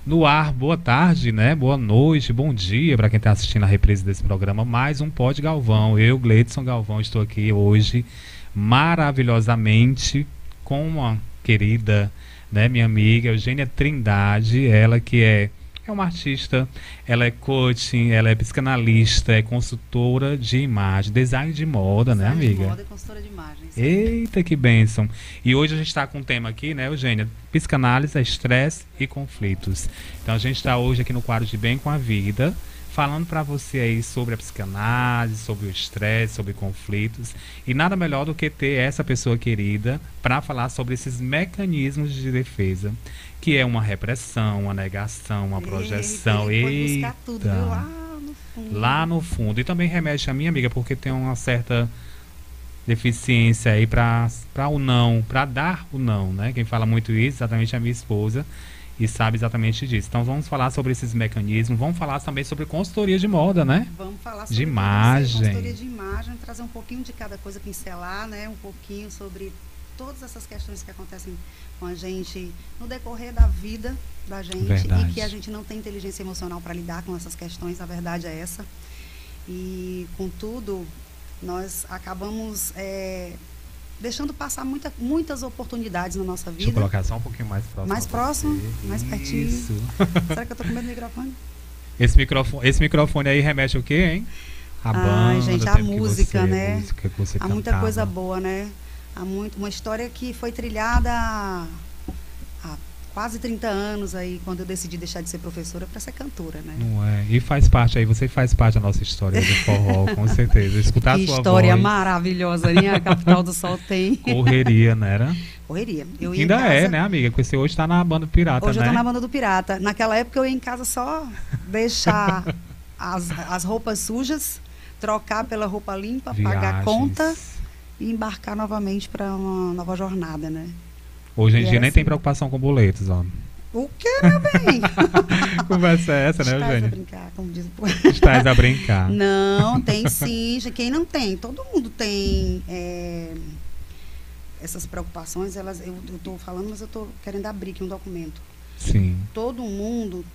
No ar, boa tarde, né? Boa noite, bom dia para quem está assistindo a reprise desse programa. Mais um Pod Galvão. Eu, Gleidson Galvão, estou aqui hoje maravilhosamente com uma querida, né, minha amiga Eugênia Trindade, ela que é uma artista, ela é coaching, ela é psicanalista, é consultora de imagem, design de moda, né, amiga? Design de moda e consultora de imagem. Sim. Eita, que bênção. E hoje a gente está com um tema aqui, né, Eugênia? Psicanálise, estresse e conflitos. Então a gente está hoje aqui no quadro de Bem com a Vida, falando para você aí sobre a psicanálise, sobre o estresse, sobre conflitos. E nada melhor do que ter essa pessoa querida para falar sobre esses mecanismos de defesa, que é uma repressão, uma negação, uma projeção. Pode buscar tudo, viu? Lá no fundo. Lá no fundo. E também remete a minha amiga, porque tem uma certa deficiência aí para o não, para dar o não, né? Quem fala muito isso, exatamente a minha esposa, e sabe exatamente disso. Então vamos falar sobre esses mecanismos, vamos falar também sobre consultoria de moda, né? Vamos falar sobre de imagem. Consultoria de imagem, trazer um pouquinho de cada coisa, pincelar, né? Um pouquinho sobre todas essas questões que acontecem com a gente no decorrer da vida da gente. Verdade. E que a gente não tem inteligência emocional para lidar com essas questões, a verdade é essa. E, contudo, nós acabamos deixando passar muitas oportunidades na nossa vida. Deixa eu colocar só um pouquinho mais próximo. Mais próximo, mais pertinho. Isso. Será que eu tô com medo do microfone? Esse microfone aí remete ao quê, hein? A banda, gente, o a tempo que música, você- né? música que você Há muita cantava. coisa boa, né? Há uma história que foi trilhada há quase 30 anos aí, quando eu decidi deixar de ser professora para ser cantora, né? Não é? E faz parte aí, você faz parte da nossa história do forró, com certeza. Escutar Que a sua história voz, maravilhosa, né? A Capital do Sol tem. correria, né? Era? Correria. Eu ia Ainda em casa, é, né, amiga? Porque você hoje tá na banda pirata, Hoje né? eu tô na banda do Pirata. Naquela época eu ia em casa só deixar as roupas sujas, trocar pela roupa limpa, pagar a Viagens. conta e embarcar novamente para uma nova jornada, né? Hoje em E dia era nem tem assim. preocupação com boletos, ó. O que, meu bem? Conversa é essa, né, Estás a Eugênia? brincar, como diz o povo. Estás a brincar. Não, tem sim. Quem não tem? Todo mundo tem essas preocupações. Eu estou falando, mas eu estou querendo abrir aqui um documento. Sim. Todo mundo